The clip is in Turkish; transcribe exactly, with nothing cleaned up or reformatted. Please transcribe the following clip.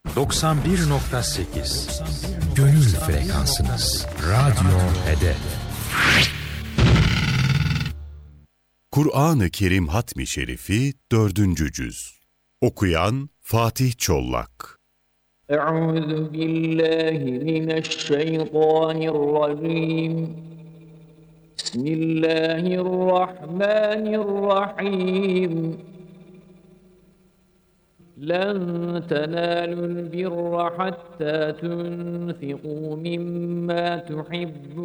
doksan bir nokta sekiz Gönül frekansınız. Radyo Hedef. Kur'an-ı Kerim Hatmi Şerifi dördüncü cüz. Okuyan Fatih Çollak. Euzu billahi mineşşeytanirracim. Bismillahirrahmanirrahim. لَنْ تَنَالُوا الْبِرَّ حَتَّى تُنْفِقُوا مِمَّا تُحِبُّونَ